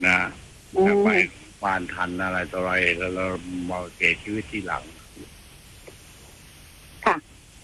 นะไปบ้านทันอะไรต่ออะไรแล้วเรามาเสียชีวิตที่หลังค่ะ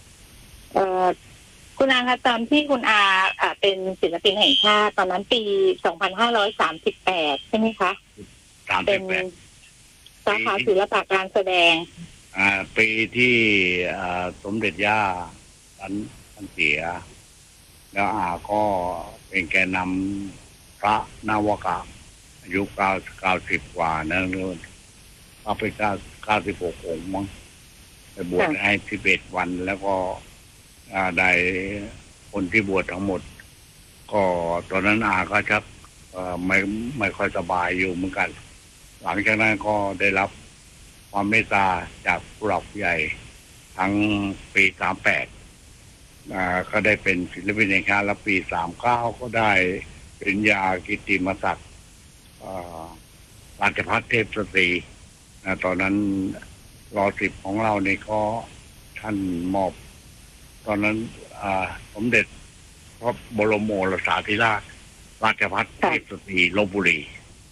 คุณอาคะตอนที่คุณอาเป็นศิลปินแห่งชาติตอนนั้นปี2538ใช่ไหมคะเป็นสาขาศิลปะการแสดงปีที่สมเด็จย่าท่านเสียแล้วก็เป็นแกนนำพระนวกะอายุ90กว่านะเอาไป96องค์มั้งไปบวชให้11วันแล้วก็ได้คนที่บวชทั้งหมดก็ตอนนั้นก็ชักไม่ค่อยสบายอยู่เหมือนกันหลังจากนั้นก็ได้รับความเมตตาจากผู้หลักผู้ใหญ่ทั้งปี38ก็ได้เป็นศิลปินแห่งชาติและปี39ก็ได้ปริญญากิตติมศักดิ์ราชภัฏเทพสตรีตอนนั้นร.10ของเราเนี่ยก็ท่านมอบตอนนั้นสมเด็จพระบรมโอรสาธิราชราชภัฏเทพสตรีลพบุรี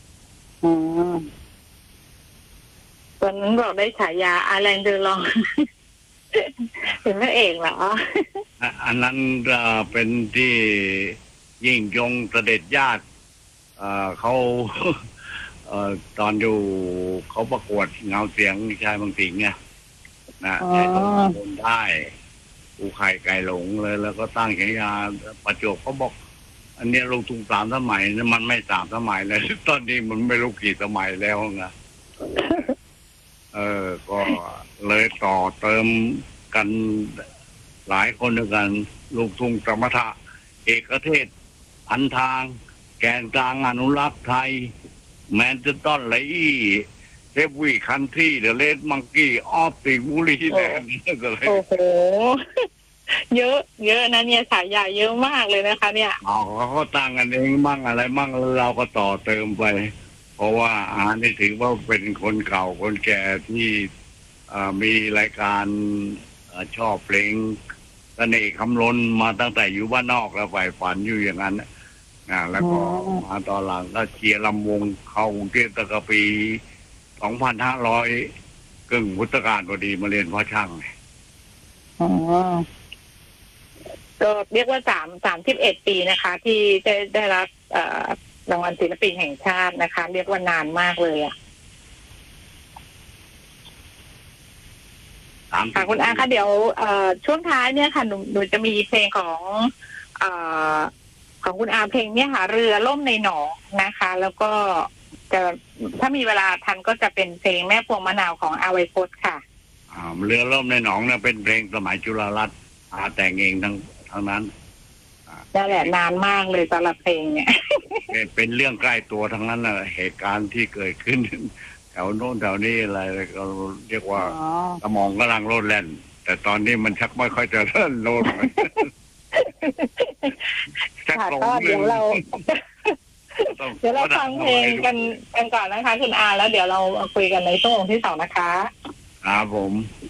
ตอนนั้นบอกได้ฉายาอาแรงเดอลองเป็นพระเอกเหรออันนั้นเป็นที่ยิ่งยงเสด็จญาติเขาตอนอยู่เขาประกวดเงาเสียงชายบางสิงห์เนี่ยนะใช้ตัวบนได้อูไข่ไก่หลงเลยแล้วก็ตั้งฉายาประจวบเขาบอกอันนี้ลงทุน3 สมัยนะมันไม่3 สมัยเลยตอนนี้มันไม่รู้กี่สมัยแล้วนะก็เลยต่อเติมกันหลายคนด้วยกันลูกทุ่งสมถะเอกเทศพันทางแกนกลางอนุรักษ์ไทยแมนเชสเตอร์ไลเทปวีคันที่เดอะเลดมังกี้ออฟติบุรีแลนด์ก็เลยโอ้โหเยอะนะเนี่ยฉายาเยอะมากเลยนะคะเนี่ยเขาก็ตั้งกันเองมั่งอะไรมั่งเราก็ต่อเติมไปเพราะว่านี่ถือว่าเป็นคนเก่าคนแก่ที่มีรายการชอบเพลงเสน่ห์คำล้นมาตั้งแต่อยู่บ้านนอกแล้วใฝ่ฝันอยู่อย่างนั้นแล้วก็มาตอนหลังก็เชียร์ลำวงเข้ากรุงเทพตั้งแต่ปี2500กึ่งพุทธกาลพอดีมาเรียนพ่อช่างก็เรียกว่า31 ปีนะคะที่ได้รับรางวัลศิลปินแห่งชาตินะคะเรียกว่านานมากเลยค่ะคุณอาคะเดี๋ยวช่วงท้ายเนี่ยค่ะหนูจะมีเพลงของคุณอาเพลงเนี่ยค่ะเรือล่มในหนองนะคะแล้วก็จะถ้ามีเวลาทันก็จะเป็นเพลงแม่พวงมะนาวของอาไวพจน์ค่ะเรือล่มในหนองเนี่ยเป็นเพลงสมัยจุฬารัตน์แต่งเองทั้งนั้นนั่นแหละนานมากเลยสำหรับเพลงเนี่ยเป็นเรื่องใกล้ตัวทั้งนั้นนะเหตุการณ์ที่เกิดขึ้นแถวโน้นแถวนี้อะไรก็เรียกว่าสมองกำลังโลดแล่นแต่ตอนนี้มันชักไม่ค่อยจะโลดชักลงเดี๋ยวเราฟังเพลงกันก่อนนะคะคุณอาแล้วเดี๋ยวเราคุยกันในช่วงที่2นะคะครับผม